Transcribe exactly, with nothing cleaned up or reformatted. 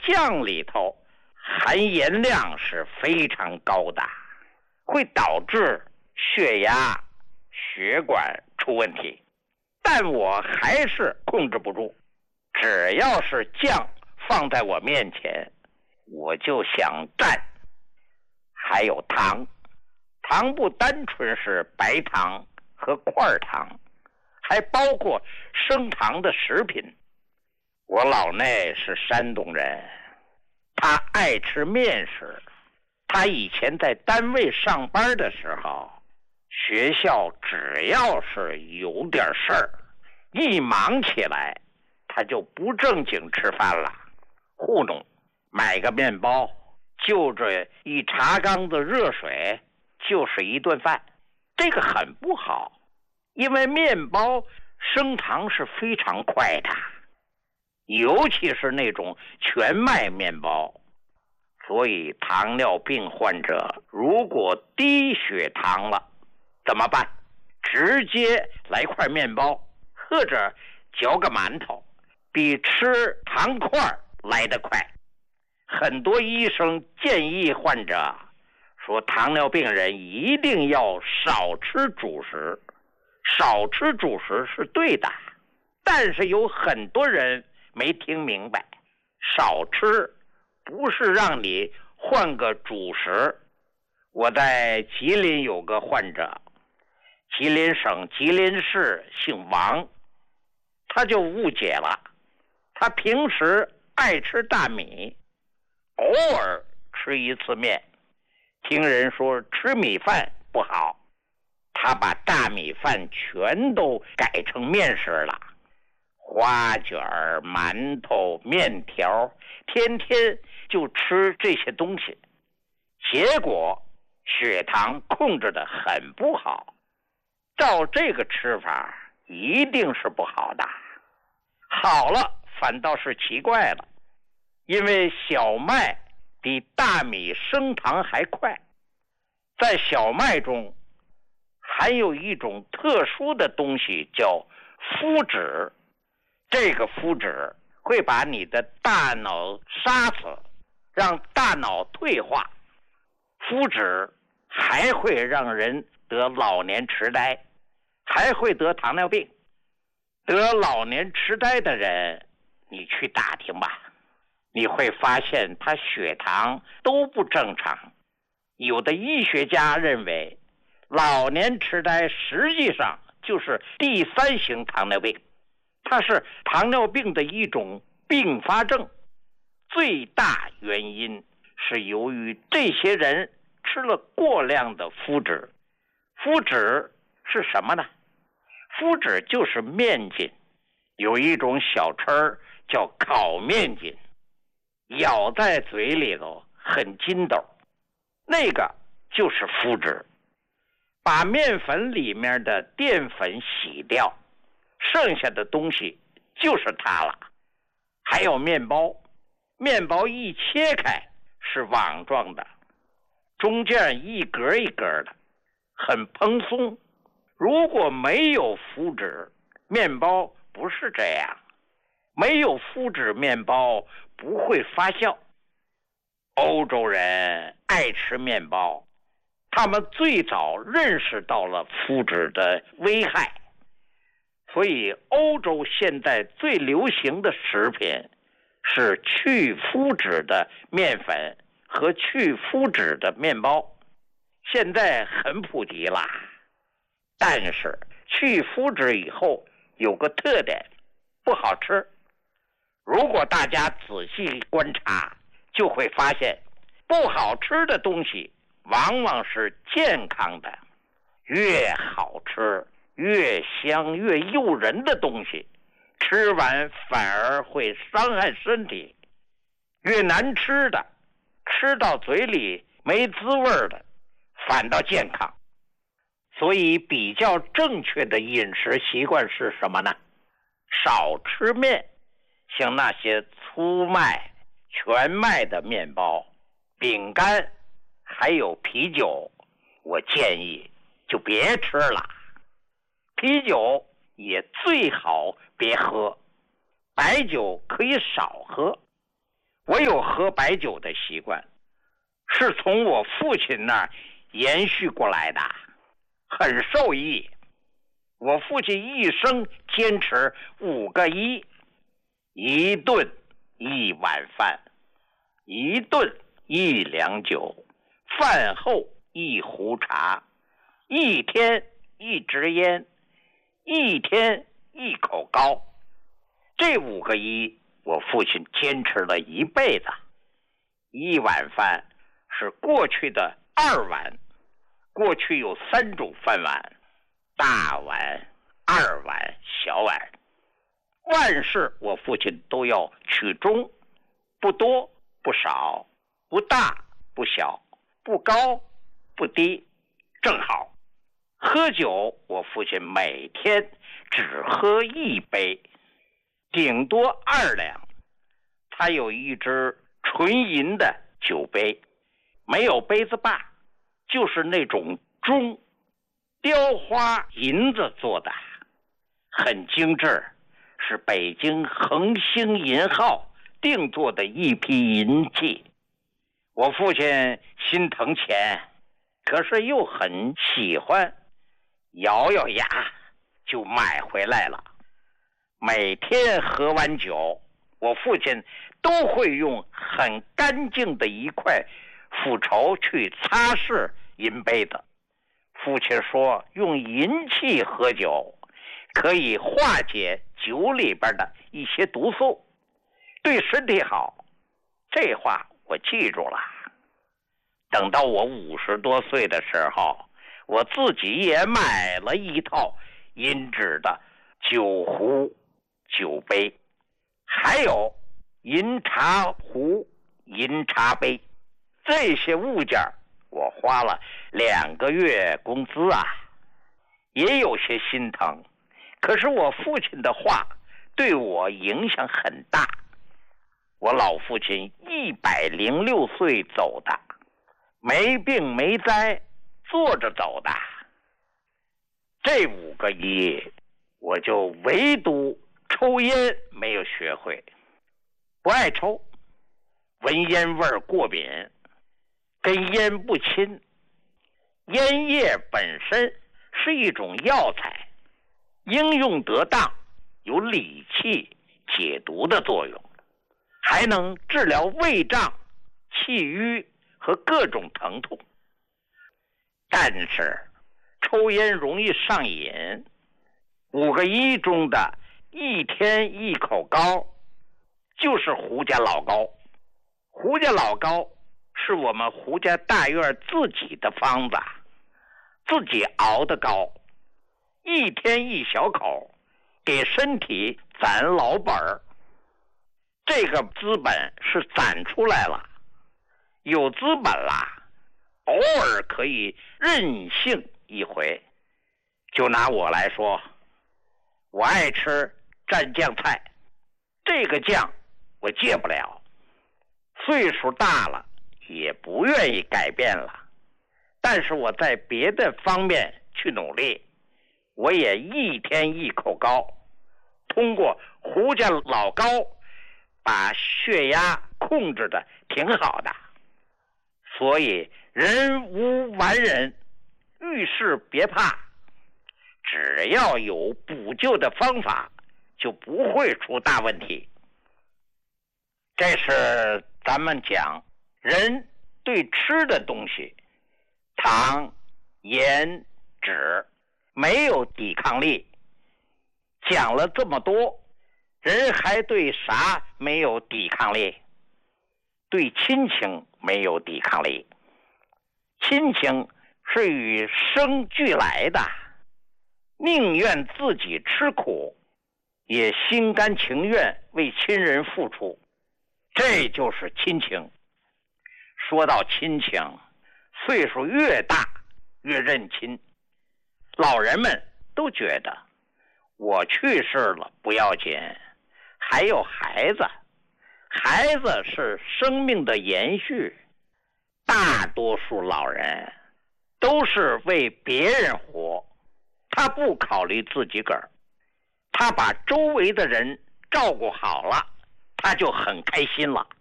酱里头含盐量是非常高的，会导致血压、血管出问题。但我还是控制不住，只要是酱放在我面前，我就想蘸。还有糖，糖不单纯是白糖和块糖，还包括升糖的食品。我老内是山东人，他爱吃面食。他以前在单位上班的时候，学校只要是有点事儿，一忙起来，他就不正经吃饭了，糊弄，买个面包，就这一茶缸子热水，就是一顿饭。这个很不好，因为面包升糖是非常快的，尤其是那种全麦面包。所以糖尿病患者如果低血糖了怎么办？直接来块面包或者嚼个馒头，比吃糖块来得快。很多医生建议患者说，糖尿病人一定要少吃主食。少吃主食是对的，但是有很多人没听明白，少吃不是让你换个主食。我在吉林有个患者，吉林省吉林市姓王，他就误解了。他平时爱吃大米，偶尔吃一次面，听人说吃米饭不好，他把大米饭全都改成面食了，花卷、馒头、面条，天天就吃这些东西，结果血糖控制得很不好。照这个吃法一定是不好的。好了反倒是奇怪了，因为小麦比大米升糖还快，在小麦中含有一种特殊的东西叫麸质，这个麸质会把你的大脑杀死，让大脑退化。麸质还会让人得老年痴呆，还会得糖尿病。得老年痴呆的人，你去打听吧，你会发现他血糖都不正常。有的医学家认为，老年痴呆实际上就是第三型糖尿病，它是糖尿病的一种并发症。最大原因是由于这些人吃了过量的麸质。麸质是什么呢？麸质就是面筋，有一种小吃叫烤面筋，咬在嘴里头很筋斗，那个就是麸质。把面粉里面的淀粉洗掉，剩下的东西就是它了。还有面包，面包一切开是网状的，中间一格一格的，很蓬松。如果没有麸质，面包不是这样。没有麸质面包不会发酵。欧洲人爱吃面包，他们最早认识到了麸质的危害，所以欧洲现在最流行的食品是去麸质的面粉和去麸质的面包，现在很普及啦。但是去麸质以后有个特点，不好吃。如果大家仔细观察，就会发现不好吃的东西往往是健康的。越好吃越香越诱人的东西，吃完反而会伤害身体。越难吃的，吃到嘴里没滋味的，反倒健康。所以比较正确的饮食习惯是什么呢？少吃面，像那些粗麦、全麦的面包、饼干还有啤酒，我建议就别吃了。啤酒也最好别喝，白酒可以少喝。 我有喝白酒的习惯，是从我父亲那儿延续过来的，很受益。我父亲一生坚持五个一：一顿一碗饭，一顿一两酒，饭后一壶茶，一天一支烟，一天一口糕。这五个一，我父亲坚持了一辈子。一碗饭是过去的二碗，过去有三种饭碗，大碗、二碗、小碗。万事我父亲都要取中，不多不少，不大不小，不高不低，正好。喝酒，我父亲每天只喝一杯，顶多二两。他有一只纯银的酒杯，没有杯子把，就是那种钟，雕花银子做的，很精致，是北京恒星银号定做的一批银器。我父亲心疼钱，可是又很喜欢，咬咬牙就买回来了。每天喝完酒，我父亲都会用很干净的一块斧头去擦拭银杯子。父亲说，用银器喝酒可以化解酒里边的一些毒素，对身体好。这话我记住了。等到我五十多岁的时候，我自己也买了一套银质的酒壶、酒杯，还有银茶壶、银茶杯。这些物件我花了两个月工资啊，也有些心疼。可是我父亲的话对我影响很大。我老父亲一百零六岁走的，没病没灾，坐着走的。这五个一，我就唯独抽烟没有学会，不爱抽，闻烟味过敏，跟烟不亲。烟叶本身是一种药材，应用得当，有理气解毒的作用，还能治疗胃胀、气郁和各种疼痛。但是抽烟容易上瘾。五个一中的一天一口糕就是胡家老糕。胡家老糕是我们胡家大院自己的方子，自己熬的糕，一天一小口，给身体攒老本儿。这个资本是攒出来了，有资本啦，偶尔可以任性一回。就拿我来说，我爱吃蘸酱菜，这个酱我戒不了，岁数大了也不愿意改变了。但是我在别的方面去努力，我也一天一口糕，通过胡家老糕把血压控制的挺好的。所以人无完人，遇事别怕，只要有补救的方法，就不会出大问题。这是咱们讲人对吃的东西，糖、盐、脂没有抵抗力。讲了这么多，人还对啥没有抵抗力？对亲情没有抵抗力。亲情是与生俱来的，宁愿自己吃苦，也心甘情愿为亲人付出，这就是亲情。说到亲情，岁数越大越认亲。老人们都觉得我去世了不要紧，还有孩子，孩子是生命的延续。大多数老人都是为别人活，他不考虑自己个儿，他把周围的人照顾好了，他就很开心了。